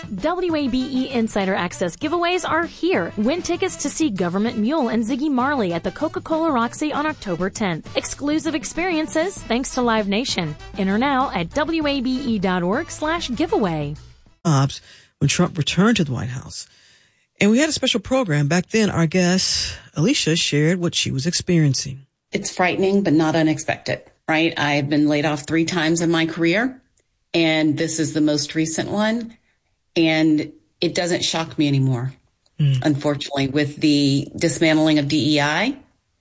WABE Insider Access giveaways are here. Win tickets to see Government Mule and Ziggy Marley at the Coca-Cola Roxy on October 10th. Exclusive experiences thanks to Live Nation. Enter now at wabe.org/giveaway. When Trump returned to the White House. And we had a special program. Back then, our guest, Alicia, shared what she was experiencing. It's frightening, but not unexpected, right? I've been laid off 3 times in my career, and this is the most recent one. And it doesn't shock me anymore, unfortunately, with the dismantling of DEI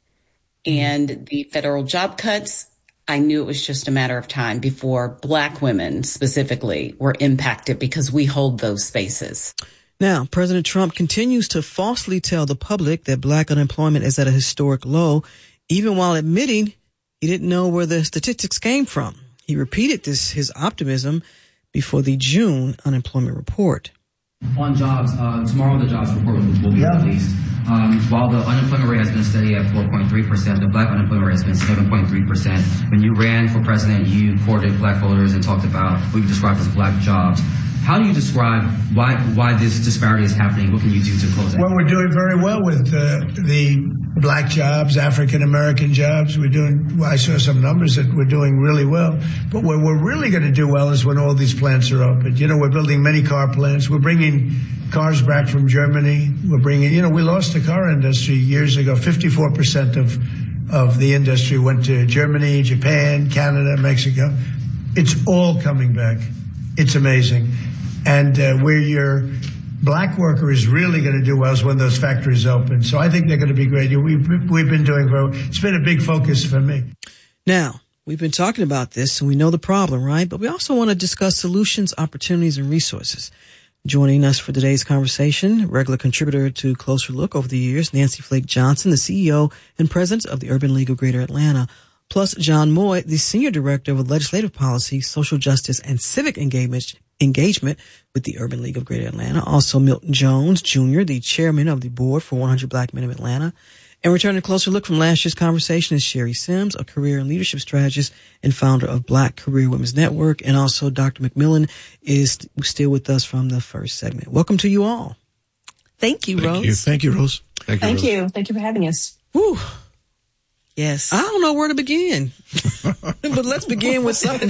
and the federal job cuts. I knew it was just a matter of time before Black women specifically were impacted because we hold those spaces. Now, President Trump continues to falsely tell the public that Black unemployment is at a historic low, even while admitting he didn't know where the statistics came from. He repeated his optimism before the June unemployment report. On jobs, tomorrow the jobs report will be released. While the unemployment rate has been steady at 4.3%, the Black unemployment rate has been 7.3%. When you ran for president, you courted Black voters and talked about what you described as Black jobs. How do you describe why this disparity is happening? What can you do to close it? Well, we're doing very well with the Black jobs, African-American jobs. I saw some numbers that we're doing really well. But where we're really going to do well is when all these plants are open. We're building many car plants. We're bringing cars back from Germany. We lost the car industry years ago. 54% of the industry went to Germany, Japan, Canada, Mexico. It's all coming back. It's amazing. And where your Black worker is really going to do well is when those factories open. So I think they're going to be great. We've been doing well. It's been a big focus for me. Now, we've been talking about this and we know the problem, right? But we also want to discuss solutions, opportunities, and resources. Joining us for today's conversation, regular contributor to Closer Look over the years, Nancy Flake Johnson, the CEO and president of the Urban League of Greater Atlanta, plus John Moy, the senior director of legislative policy, social justice, and civic engagement with the Urban League of Greater Atlanta. Also, Milton Jones, Jr., the chairman of the board for 100 Black Men of Atlanta. And returning a closer look from last year's conversation is Sherry Sims, a career and leadership strategist and founder of Black Career Women's Network. And also Dr. McMillan is still with us from the first segment. Welcome to you all. Thank you, Rose. Thank you, Rose. Thank you. Thank you for having us. Whew. Yes. I don't know where to begin, but let's begin with something.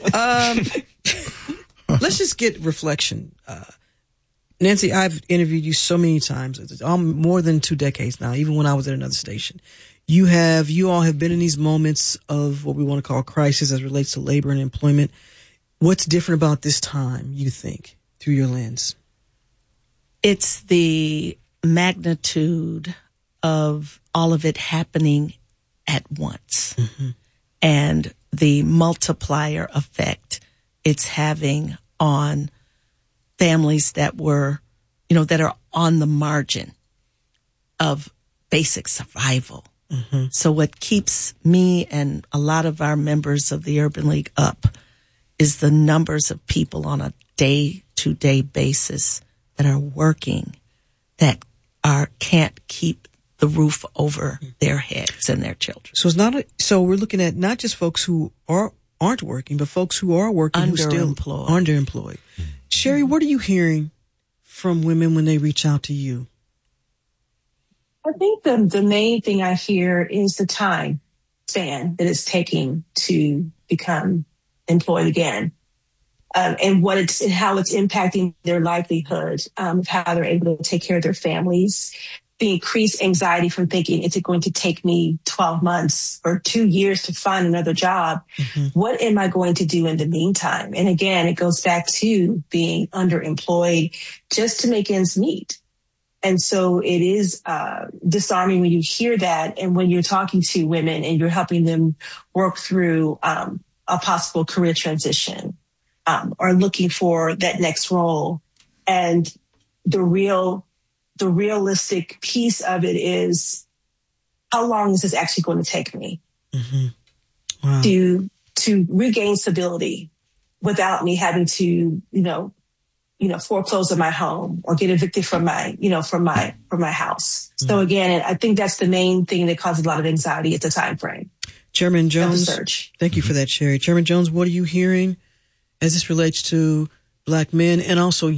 Let's just get reflection. Nancy, I've interviewed you so many times. It's more than 2 decades now, even when I was at another station. You all have been in these moments of what we want to call crisis as it relates to labor and employment. What's different about this time, you think, through your lens? It's the magnitude of all of it happening at once, and the multiplier effect it's having on families that were, that are on the margin of basic survival. So what keeps me and a lot of our members of the Urban League up is the numbers of people on a day-to-day basis that are working that can't keep the roof over their heads and their children. So so we're looking at not just folks who aren't working, but folks who are working who still underemployed. Sherry, what are you hearing from women when they reach out to you? I think the main thing I hear is the time span that it's taking to become employed again, and how it's impacting their livelihood, of how they're able to take care of their families. The increased anxiety from thinking, is it going to take me 12 months or 2 years to find another job? What am I going to do in the meantime? And again, it goes back to being underemployed just to make ends meet. And so it is disarming when you hear that, and when you're talking to women and you're helping them work through a possible career transition, or looking for that next role. And the realistic piece of it is, how long is this actually going to take me Wow. to regain stability without me having to, foreclose on my home or get evicted from my house. So again, I think that's the main thing that causes a lot of anxiety at the time frame. Chairman Jones, search. Thank you for that, Sherry. Chairman Jones, what are you hearing as this relates to Black men and also